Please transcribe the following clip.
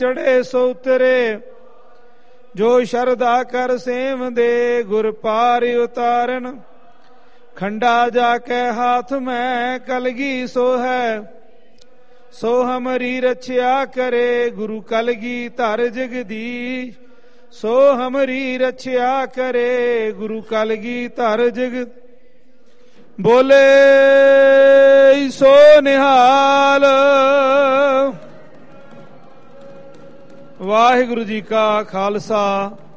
ਚੜੇ ਸੋ ਉਤਰੇ, ਜੋ ਸ਼ਰਧਾ ਕਰ ਸੇਵ ਦੇ, ਗੁਰ ਪਾਰ ਉਤਾਰਨ। ਖੰਡਾ ਜਾ ਕੇ ਹਾਥ ਮੈਂ, ਕਲਗੀ ਸੋ ਹੈ, ਸੋ ਹਮਰੀ ਰਛਿਆ ਕਰੇ, ਗੁਰੂ ਕਲਗੀ ਧਰ ਜਗਦੀਸ਼। ਸੋ ਹਮਰੀ ਰਛਿਆ ਕਰੇ, ਗੁਰੂ ਕਲਗੀ ਧਰ ਜਗ। ਬੋਲੇ ਸੋ ਨਿਹਾਲ। ਵਾਹਿਗੁਰੂ ਜੀ ਕਾ ਖਾਲਸਾ,